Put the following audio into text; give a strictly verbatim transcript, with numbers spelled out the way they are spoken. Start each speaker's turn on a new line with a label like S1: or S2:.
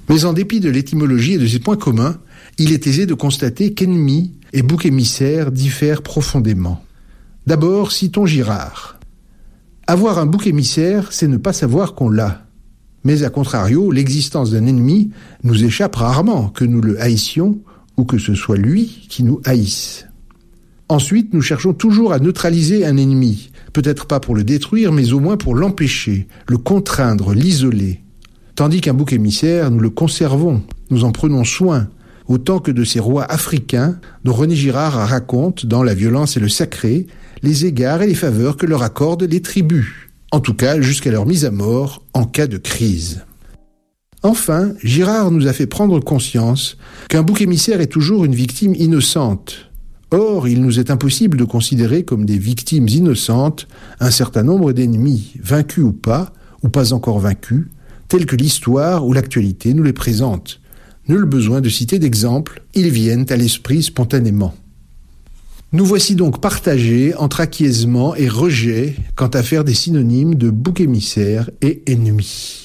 S1: Mais en dépit de l'étymologie et de ses points communs, il est aisé de constater qu'ennemi et bouc émissaire diffèrent profondément. D'abord, citons Girard. Avoir un bouc émissaire, c'est ne pas savoir qu'on l'a. Mais à contrario, l'existence d'un ennemi nous échappe rarement, que nous le haïssions ou que ce soit lui qui nous haïsse. Ensuite, nous cherchons toujours à neutraliser un ennemi, peut-être pas pour le détruire, mais au moins pour l'empêcher, le contraindre, l'isoler. Tandis qu'un bouc émissaire, nous le conservons, nous en prenons soin, autant que de ces rois africains dont René Girard raconte, dans La violence et le sacré, les égards et les faveurs que leur accordent les tribus, en tout cas jusqu'à leur mise à mort en cas de crise. Enfin, Girard nous a fait prendre conscience qu'un bouc émissaire est toujours une victime innocente. Or, il nous est impossible de considérer comme des victimes innocentes un certain nombre d'ennemis, vaincus ou pas, ou pas encore vaincus, tels que l'histoire ou l'actualité nous les présente. Nul besoin de citer d'exemples, ils viennent à l'esprit spontanément. Nous voici donc partagés entre acquiescement et rejet quant à faire des synonymes de bouc émissaire et ennemi.